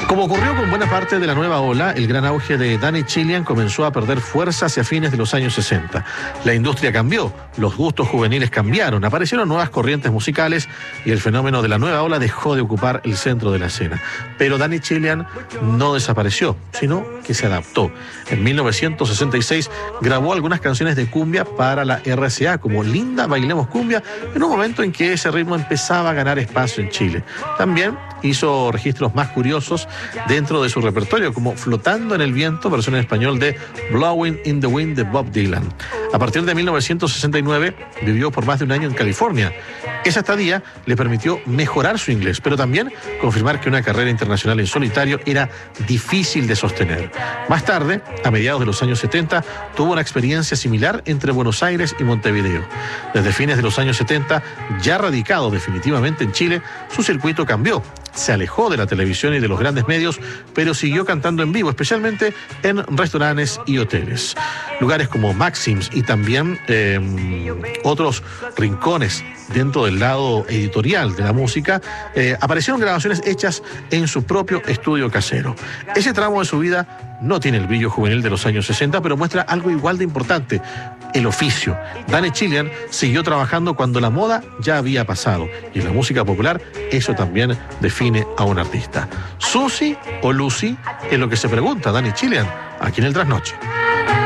Como ocurrió con buena parte de la nueva ola, el gran auge de Danny Chilean comenzó a perder fuerza hacia fines de los años 60. La industria cambió, los gustos juveniles cambiaron, aparecieron nuevas corrientes musicales y el fenómeno de la nueva ola dejó de ocupar el centro de la escena. Pero Danny Chilean no desapareció, sino que se adaptó. En 1966 grabó algunas canciones de cumbia para la RCA, como Linda Bailemos Cumbia, en un momento en que ese ritmo empezaba a ganar espacio en Chile. También hizo registros más curiosos dentro de su repertorio, como Flotando en el Viento, versión en español de Blowing in the Wind de Bob Dylan. A partir de 1969 vivió por más de un año en California. Esa estadía le permitió mejorar su inglés, pero también confirmar que una carrera internacional en solitario era difícil de sostener. Más tarde, a mediados de los años 70, tuvo una experiencia similar entre Buenos Aires y Montevideo. Desde fines de los años 70, ya radicado definitivamente en Chile, su circuito cambió. Se alejó de la televisión y de los grandes medios, pero siguió cantando en vivo, especialmente en restaurantes y hoteles. Lugares como Maxims y también otros rincones dentro del lado editorial de la música, aparecieron grabaciones hechas en su propio estudio casero. Ese tramo de su vida no tiene el brillo juvenil de los años 60, pero muestra algo igual de importante: el oficio. Danny Chilean siguió trabajando cuando la moda ya había pasado, y en la música popular eso también define a un artista. ¿Susi o Lucy? Es lo que se pregunta Danny Chilean aquí en el Trasnoche.